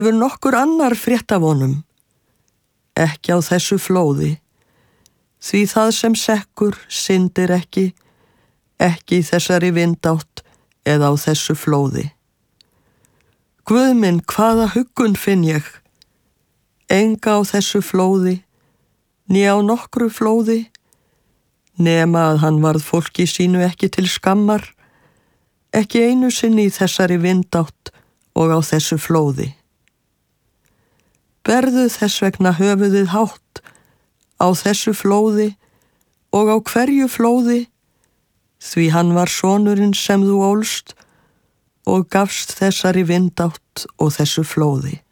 Hefur nokkur annar frétt af honum? Ekki á þessu flóði, því það sem sekkur syndir ekki í þessari vindátt eða á þessu flóði. Guð minn, hvaða huggun finn ég? Enga á þessu flóði, né á nokkru flóði, nema að hann varð fólki sínu ekki til skammar, ekki einu sinni í þessari vindátt og á þessu flóði. Berðu þess vegna höfuðið hátt á þessu flóði og á hverju flóði, því hann var sonurinn sem þú ólst og gafst þessari vindátt og þessu flóði.